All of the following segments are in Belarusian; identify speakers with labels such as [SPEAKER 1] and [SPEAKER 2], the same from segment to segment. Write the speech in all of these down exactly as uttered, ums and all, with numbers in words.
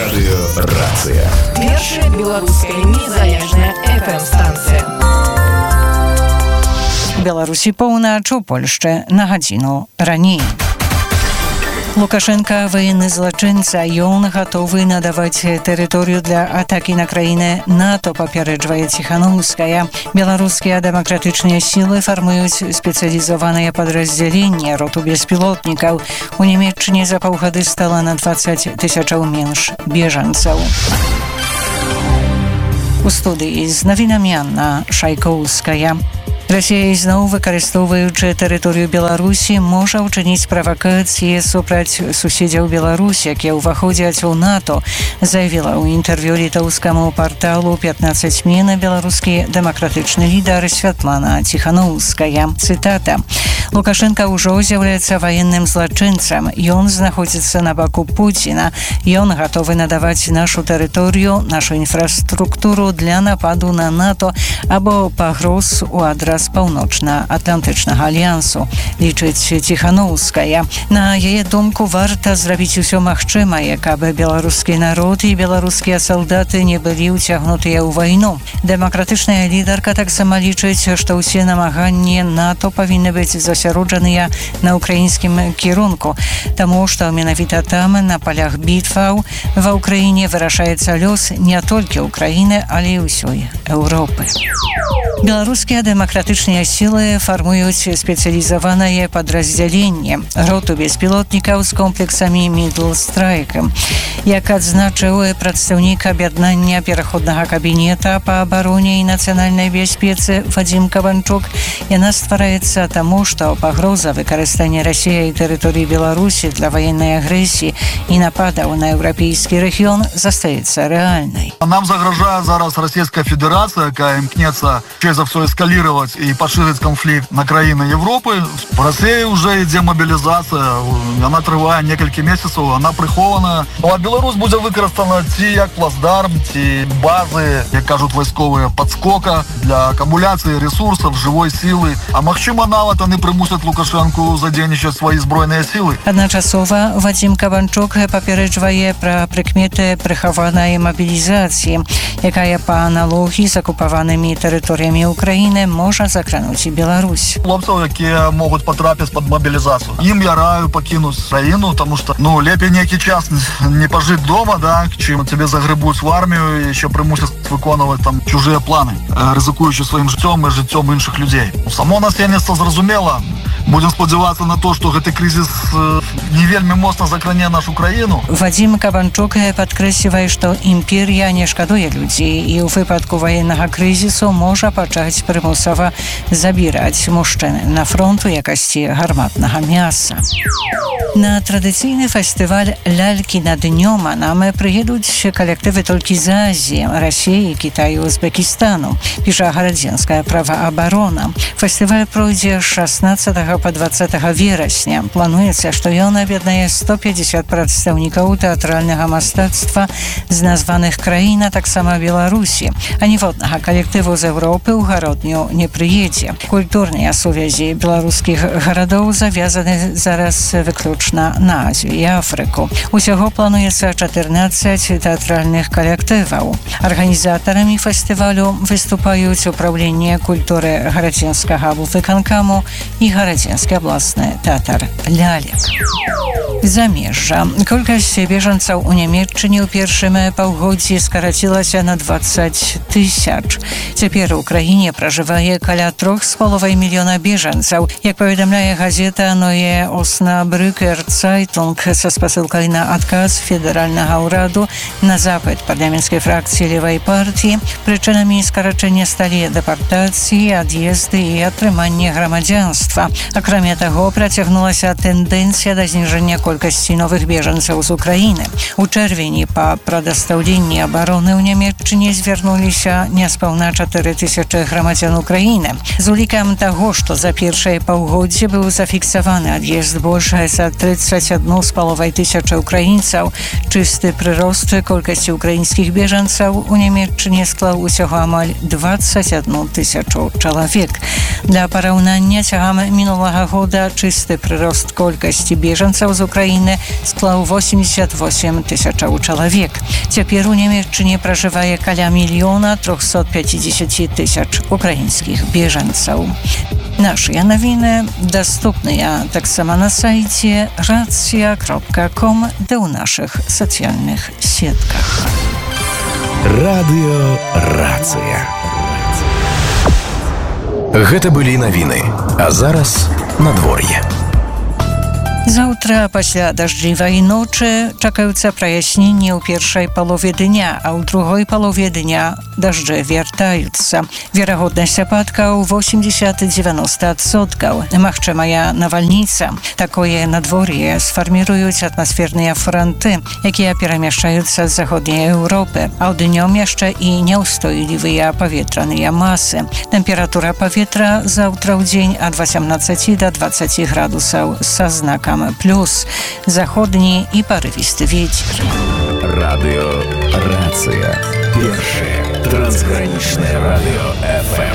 [SPEAKER 1] Радыё Рацыя.
[SPEAKER 2] Першая беларуская незалежная эф эм-станцыя.
[SPEAKER 3] У Беларусі поўнач, у Польшчы на гадзіну раней. Лукашенко военный злочинца, ён готовы надаваць тэрыторыю для атакі на краіны НАТО, папярэджвае Ціхановская. Беларускія дэмакратычныя сілы фармуюць спецыялізаваныя падраздзяленні роту беспілотнікаў. У Нямецчыне за паўгады стала на дваццаць тысячаў менш бежанцаў. У студыі з навінамі Анна Шайкоўская. Расія ізноў, выкарыстоўваючы тэрыторыю Беларусі, можа ўчыніць правакацыі супраць суседзяў Беларусі, якія ўваходзяць у НАТО, заявіла ў інтэрв'ю літоўскаму парталу пятнадцать змена беларускі дэмакратычны лідар Святлана Ціхановская. Цытата. Лукашенко ўжо з'яўляецца ваенным злачынцам. Ён знаходзіцца на баку Пуціна. Ён гатовы надаваць нашу тэрыторыю, нашу інфраструктуру для нападу на НАТО або пагроз у адрас паўночна-атлантычнага альянсу, лічыць Ціхановская. На яе думку, варта зрабіць усё магчымае, каб беларускі народ і беларускія салдаты не былі ўцягнутыя ў вайну. Дэмакратычная лідарка таксама лічыць, што ўсе намаганні НАТО павінны быць засяроджаныя на ўкраінскім кірунку, таму што менавіта там, на палях бітваў, ва ўкраіне вырашаецца лёс не толькі ўкраіны, але і ўсёй Еўропы. Беларускія дэмакратычныя сілы фармуюць спецыялізаванае падраздзяленне роту беспілотнікаў з комплексамі Middle Strike. Як адзначыў прадстаўнік аб'яднання пераходнага кабінета па абароне і нацыянальнай бяспецы Вадзім Кабанчук, яна ствараецца таму, што пагроза выкарыстання Расіяй тэрыторыі Беларусі для ваеннай агрэсіі і нападаў на еўрапейскі рэгіён застаецца рэальнай.
[SPEAKER 4] Нам загрожает зараз Российская Федерация, якая імкнецца за все эскалировать и поширить конфликт на краины Европы. В России уже идет мобилизация, она трывае несколько месяцев, она прихована. А Беларусь будет використана ті як плацдарм, ті бази, як кажуть військові, підскока для акумуляції ресурсів, живої сили. А магчыма нават вони примусять Лукашенку задзейнічаць свої збройныя силы.
[SPEAKER 3] Адначасова Вадзім Кабанчук папярэджвае пра прыкметы прыхаванай мабілізацыі, якая па аналогіі з акупаванымі тэрыторыямі Украины можа закрануць і Беларусь.
[SPEAKER 4] Хлопцаў, якія могуць патрапіць пад мабілізацыю. Ім я раю пакінуць краіну, тому што, ну, лепей нейкі час не пажыць дома, да, чым тебе загребуць в армію і ще примусять виконувати там чужі плани, ризикуючи своїм життям і життям інших людей. Само насельніцтво зрозуміло. Будем спадзявацца на то, што гэты крызіс не вельмі моцна закране нашу краіну.
[SPEAKER 3] Вадзім Кабанчук падкрэслівае, што імперія не шкадуе людзей і ў выпадку ваеннага крызісу можа пачаць прымусова забіраць мужчын на фронт у якасці гарматнага мяса. На традыцыйны фестываль «Лялькі над днём» нам прыедуць калектывы толькі з Азіі, Расіі, Кітаю, Узбекістану, піша гарадзенская праваабарона. Фестываль пройдзе шаснаццатага па дваццатага верасня. Плануецца, што ён аб'яднае сто пятьдесят прадстаўнікаў тэатральнага мастацтва з названых краін, а таксама Беларусі. А ніводнага калектыву з Еўропы ў гародню не прыедзе. Культурныя сувязі беларускіх гарадоў завязаны зараз выключна на Азію і Афрыку. Усяго плануецца чатырнаццаць тэатральных калектываў. Арганізатарамі фестывалю выступаюць Управленне культуры гарадзенскага выканкаму і гарадзенскі абласны тэатр «Лялек». Замежжа. Колькасць бежанцаў у Нямецчыне ў першым паўгоддзі скарацілася на дваццаць тысяч. Цяпер у краіне пражывае каля трох з паловай мільёна бежанцаў. Як паведамляе газета «Neue Osnabrücker Zeitung» са спасылкай на адказ федэральнага ўраду на запыт парламенцкай фракцыі левай партіі, прычынамі скарачэння сталі дэпартацыі, ад'езды і атрыманне грамадзянства. Акрамя таго, працягнулася тэндэнцыя да зніжэння колькасці новых бежанцаў з Украіны. У чэрвені па прадастаўленні абароны ў Нямецчыне звярнуліся няспаўна чатыры тысячы грамадзян Украіны. З улікам таго, што за першае паўгоддзе быў зафіксаваны ад'езд больш за тридцать одну з паловай тысячы украінцаў, чысты прырост колькасці украінскіх бежанцаў у Нямецчыне склаў усяго амаль дваццаць одну тысячу чалавек. Для параўнання, цягам мінулага мінулага года чысты прырост колькасці бежанцаў з Украіны склаў восемьдесят восемь тысячаў чалавек. Цяпер у Нямецчыне пражывае каля мільёна трохсот пятьдесят тысяч украінскіх бежанцаў. Нашыя навіны даступныя таксама на сайце racja кропка ком ды ў нашых сацыяльных сетках.
[SPEAKER 1] Радыё Рацыя. Гэта былі навіны, а зараз надвор'е.
[SPEAKER 3] Заўтра пасля дажджлівай ночы чакаюцца праясненні ў першай палове дня, а ў другой палове дня дажджы вяртаюцца. Верагоднасць ападкаў восемьдесят до девяноста адсоткаў. Магчымая навальніца. Такое надвор'е сфарміруюць атмасферныя фронты, якія перамяшчаюцца з заходняй Еўропы, а днём яшчэ і няўстойлівыя паветраныя масы. Тэмпература паветра заўтра ў дзень ад восемнадцати до двадцати градусаў са знакам плюс, заходні і парывісты вецер.
[SPEAKER 1] Радыё Рацыя. Першае трансгранічнае радыё эф эм.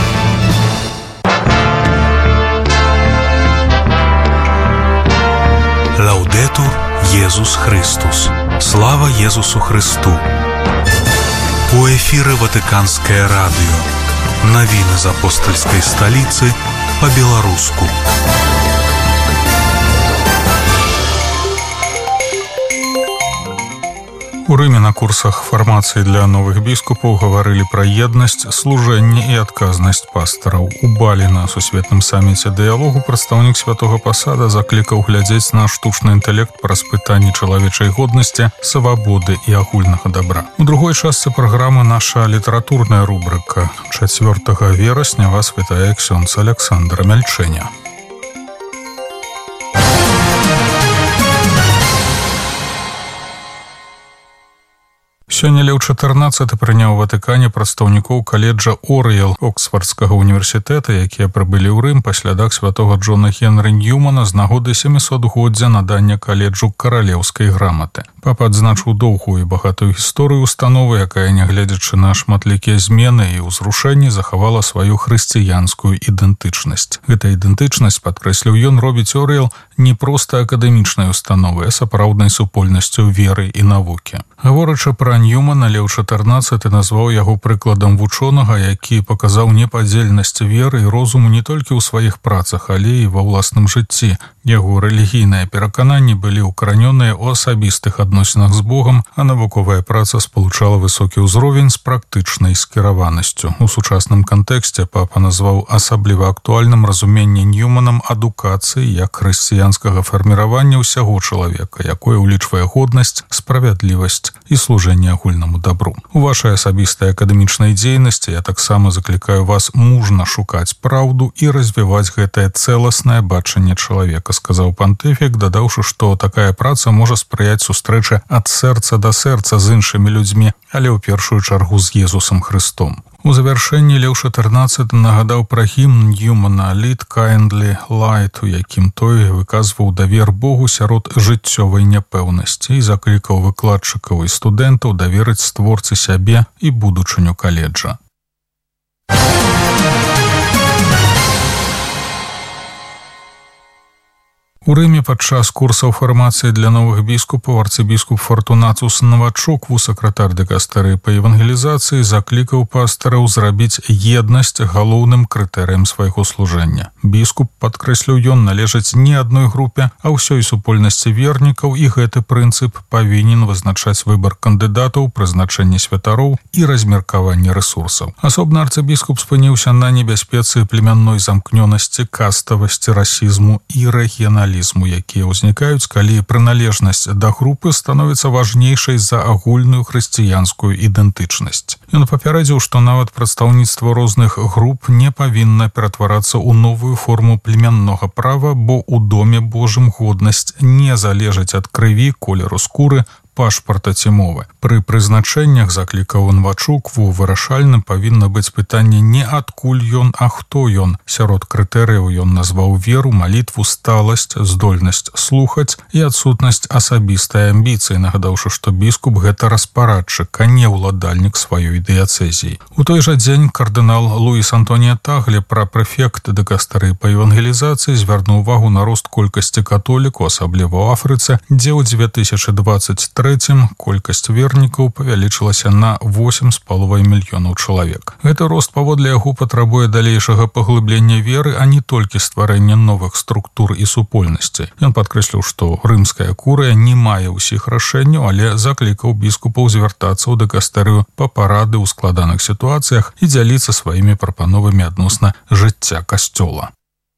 [SPEAKER 5] Лаудетур Єсус Христос. Слава Єсусу Христу. У эфіры Ватыканскае радыё. Навіны з апостальскай сталіцы па-беларуску. У Рыме на курсах фармацыі для новых біскупаў гаварылі пра еднасць, служэнне і адказнасць пастараў. У Балі на сусветным саміце дыялогу прадстаўнік святога пасада заклікаў глядзець на штучны інтэлект праз пытанні чалавечай годнасці, свабоды і агульнага дабра. У другой частцы праграмы наша літаратурная рубрыка. чацвёртага верасня вас вітае ксёндз Аляксандр Мяльчэня. Сёння Леў чатырнаццаты прыняў у Ватыкане прадстаўнікоў каледжа Орыел Оксфардскага універсітэта, якія прыбылі ў Рым па слядах святога Джона Генры Ньюмана з нагоды сямісотгоддзя надання каледжу каралеўскай граматы. Папа адзначыў доўгую і багатую гісторыю установы, якая, нягледзячы на шматлікія змены і ўзрушэнні, захавала сваю хрысціянскую ідэнтычнасць. Гэта ідэнтычнасць, падкрэсліў ён, робіць Орыел не проста акадэмічнай установай, а сапраўднай супольнасцю веры і навукі. Гаворачы пра Ньюмана, Леў чатырнаццаты назваў яго прыкладам вучонага, які паказаў непадзельнасць веры і розуму не толькі ў сваіх працах, але і ва ўласным жыцці. Яго рэлігійныя перакананні былі ўкаранёныя ў асабістых адносінах з Богам, а навуковая праца спалучала высокі ўзровень з практычнай скіраванасцю. У сучасным кантэксце папа назваў асабліва актуальным разуменне Ньюманам адукацыі як хрысціянскага фарміравання ўсяго чалавека, якое ўлічвае годнасць, справядлівасць і служэнне агульнаму дабру. У вашай асабістай акадэмічнай дзейнасці я таксама заклікаю вас мужна шукаць праўду і развіваць гэтае цэласнае бачанне чалавека, сказаў пантыфік, дадаўшы, што такая праца можа спрыяць сустрэчы ад сэрца да сэрца з іншымі людзьмі, але ў першую чаргу з Езусам Христом. У завяршэнні Леў чатырнаццаты нагадаў пра гімн Ньюмана «Lead Kindly Light», у якім той выказваў давер Богу сярод жыццёвай няпэўнасці і заклікаў выкладчыкаў і студэнтаў даверыць створцы сябе і будучыню каледжа. У Рыме падчас курсаў фармацыі для новых біскупаў арцыбіскуп Фортунацус Новачук, сакратар дыкастэрыі па евангелізацыі, заклікаў пастараў зрабіць еднасць галоўным крытэрыем свайго служэння. Біскуп, падкрэсліў ён, належаць не адной групе, а ўсёй супольнасці вернікаў, і гэты прынцып павінен вызначаць выбар кандыдатаў, прызначэнне святароў і размеркаванне рэсурсаў. Асобна арцыбіскуп спыніўся на небяспецы племянной замкнёнасці, каставасці, расізму і рэгіяналізму, якія ўзнікаюць, калі прыналежнасць да групы становіцца важнейшай за агульную хрысціянскую ідэнтычнасць. Ён папярэдзіў, што нават прадстаўніцтва розных груп не павінна ператварацца ў новую форму племяннога права, бо ў доме Божым годнасць не залежыць ад крыві, колеру скуры, пашпарта ці мовы. Пры прызначэннях, заклікаў Інвачук, во вырашальным павінна быць пытанне не адкуль ён, а хто ён. Сярод крытэрыяў ён назваў веру, малітву, сталасць, здольнасць слухаць і адсутнасць асабістай амбіцыі, нагадаўшы, што біскуп гэта распарадчык, а не ўладальнік сваёй дыяцэзіі. У той жа дзень кардынал Луіс Антонія Тагле, пра-прэфект дыкастары па евангелізацыі, звярнуў увагу на рост колькасці католіку, асабліва ў Афрыцы, дзе ў дзве тысячы дваццаць трэцім колькасць вернікаў павялічылася на восем з паловай мільёнаў чалавек. Гэты рост, паводле яго, патрабуе далейшага паглыблення веры, а не толькі стварэння новых структур і супольнасцей. Ён падкрэсліў, што рымская курыя не мае ўсіх рашэнняў, але заклікаў біскупаў звяртацца ў дыкастэрыю па парады ў складаных сітуацыях і дзяліцца сваімі прапановамі адносна жыцця касцёла.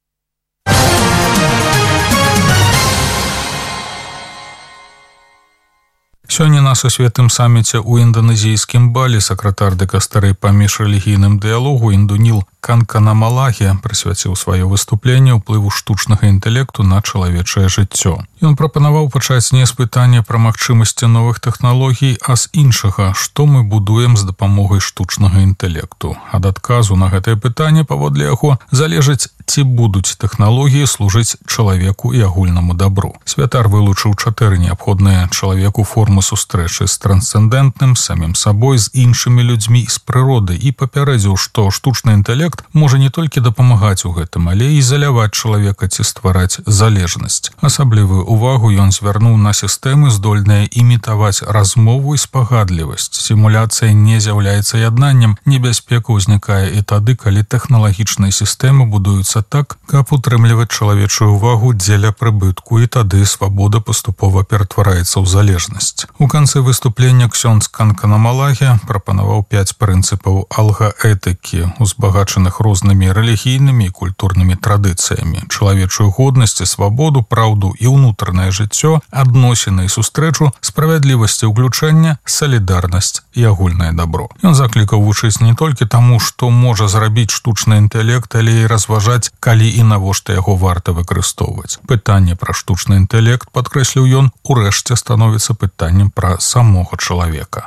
[SPEAKER 5] Сёння на сусветным саміце ў інданезійскім Балі сакратар дыкастары па міжрэлігійным дыялогу Індуніл Канканамалаге прысвяціў сваё выступленне ўплыву штучнага інтэлекту на чалавечае жыццё. Ён прапанаваў пачаць не з пытання пра магчымасці новых тэхналогій, а з іншага, што мы будуем з дапамогай штучнага інтэлекту. Ад адказу на гэтае пытанне, паводле яго, залежыць, ці будуць тэхналогіі служыць чалавеку і агульнаму дабру. Святар вылучыў чатыры неабходныя чалавеку формы сустрэчы з трансцэндэнтным, самім сабой, з іншымі людзьмі і з прыродай і папярэдзіў, што штучны інтэлект можа не толькі дапамагаць у гэтым, але і ізаляваць чалавека ці ствараць залежнасць. Асаблівую увагу ён звярнуў на сістэмы, здольныя імітаваць размову і спагадлівасць. Сімуляцыя не з'яўляецца яднаннем, небяспека ўзнікае і тады, калі тэхналагічныя сістэмы будуюцца так, каб утрымліваць чалавечую увагу дзеля прыбытку, і тады свабода паступова ператвараецца ў залежнасць. У канцы выступлення ксёндз Канканамалаге прапанаваў пяць прынцыпаў алгаэтыкі, узбагачаных рознымі рэлігійнымі і культурнымі традыцыямі: чалавечую годнасць і свабоду, праўду і ўнутранае жыццё, адносіны і сустрэчу, справядлівасць і ўключэнне, салідарнасць і агульнае дабро. Ён заклікаў вучыць не толькі таму, што можа зрабіць штучны інтэлект, але і разважаць, калі і навошта яго варта выкарыстоўваць. Пытанне пра штучны інтэлект, падкрэсліў ён, урэшце становіцца пытаннем пра самога чалавека.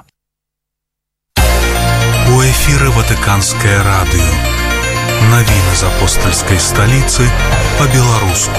[SPEAKER 6] У эфіры Ватыканскае радыё. Навіны з апостальскай сталіцы па-беларуску.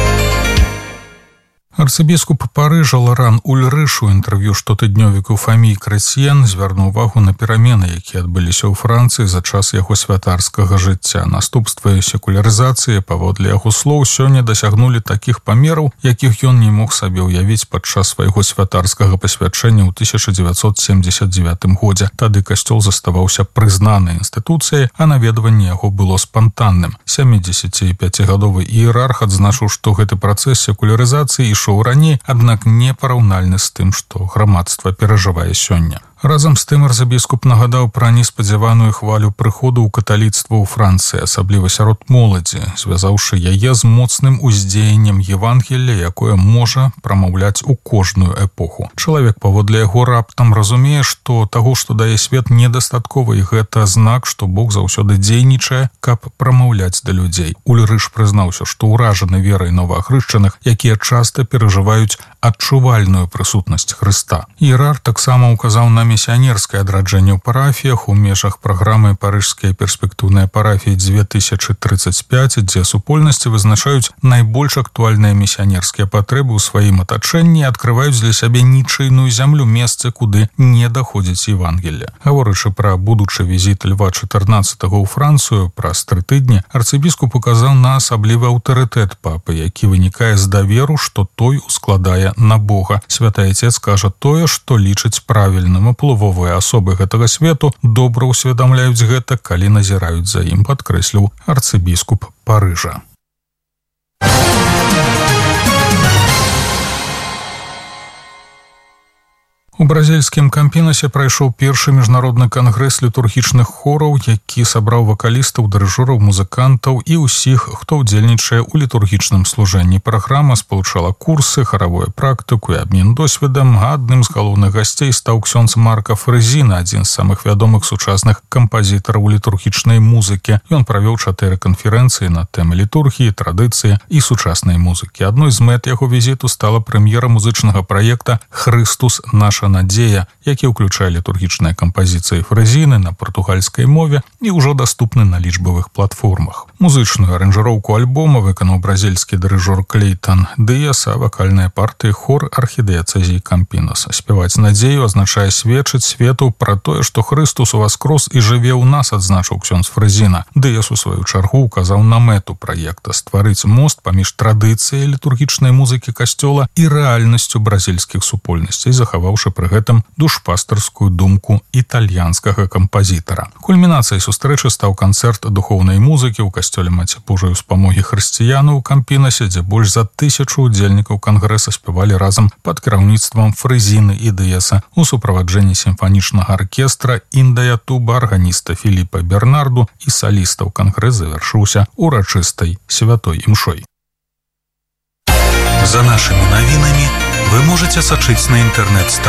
[SPEAKER 5] Арцыбіскуп Парыжа Лоран Ульрыш у інтэрв'ю штотыднёвіку Фамій Крэтьен звярнуў увагу на перамены, якія адбыліся ў Францыі за час яго святарскага жыцця. Наступствы секулярызацыі, паводле яго слоў, сёння дасягнулі такіх памераў, якіх ён не мог сабе ўявіць падчас свайго святарскага пасвячэння ў тысяча дзевяцьсот семдзесят дзевятым годзе. Тады касцёл заставаўся прызнанай інстытуцыяй, а наведванне яго было спантанным. сямідзесяціпяцігадовы іерарх адзначыў, што гэты працэс секулярызацыі ішоў раней, аднак не параўнальны з тым, што грамадства перажывае сёння. Разам з тым арцыбіскуп нагадаў пра неспадзяваную хвалю прыходу ў каталіцтва ў Францыі, асабліва сярод моладзі, звязаўшы яе з моцным уздзеяннем Евангелля, якое можа прамаўляць у кожную эпоху. Чалавек, паводле яго, раптам разумее, што таго, што дае свет, недастаткова, і гэта знак, што Бог заўсёды дзейнічае, каб прамаўляць да людзей. Ульрыш прызнаўся, што ўражаны верай новаахрышчаных, якія часта перажываюць адчувальную прысутнасць Хрыста. Іерарх таксама указаў на місіянерскае адраджэнне ў парафіях у межах праграмы «Парыжскія перспектыўныя парафіі дзве тысячы трыццаць пяць», дзе супольнасці вызначаюць найбольш актуальныя місіянерскія патрэбы ў сваім атачэнні і адкрываюць для сябе нічыйную зямлю, месцы, куды не даходзіць Евангелле. Гаворачы пра будучы візіт Льва чатырнаццатага ў Францыю праз тры тыдні, арцыбіскуп указаў на асаблівы аўтарытэт папы, які вынікае з даверу, што той ускладае на Бога. Святы Айцец кажа тое, што лічыць правільным. Уплывовыя асобы гэтага свету добра ўсведамляюць гэта, калі назіраюць за ім, падкрэсліў арцыбіскуп Парыжа. У бразільскім Кампінасе прайшоў першы міжнародны кангрэс літургічных хораў, які сабраў вакалістаў, дырыжораў, музыкантаў і ўсіх, хто ўдзельнічае ў літургічным служэнні. Праграма спалучала курсы, харавую практыку і абмен досведам. Адным з галоўных гасцей стаў ксёндз Марка Фрэзіна, адзін з самых вядомых сучасных кампазітараў літургічнай музыкі. Ён правёў чатыры канферэнцыі на тэмы літургіі, традыцыі і сучаснай музыкі. Адной з мэт яго візіту стала прэм'ера музычнага праекта «Христус – наша надзея», які ўключае літургічныя кампазіцыі Фрэзіны на партугальскай мове і ўжо даступны на лічбавых платформах. Музычную аранжыроўку альбома выканаў бразільскі дырыжор Клейтан Дыяс, а вакальныя партыі хор архідыяцэзіі Кампінаса. Спяваць надзею азначае сведчыць свету пра тое, што Хрыстус уваскрос і жыве ў нас, адзначыў ксёндз Фрэзіна. Дыяс у сваю чаргу указаў на мэту праекта стварыць мост паміж традыцыяй літургічнай музыкі касцёла і рэальнасцю бразільскіх супольнасцей, захаваўшы пры гэтым душпастарскую думку італьянскага кампазітара. Кульмінацыяй сустрэчы стаў канцэрт духоўнай музыкі ў касцёле Маці Божай Успамогі хрысціяну ў Кампінасе, дзе больш за тысячу удзельнікаў кангрэса спявалі разам пад кіраўніцтвам Фрэзіны і Дыяса у суправаджэнні сімфанічнага аркестра Індая Туба, арганіста Філіпа Бернарду і салістаў. Кангрэс завяршыўся урачыстай святой імшой.
[SPEAKER 6] За нашими новинами вы можете сочить на интернет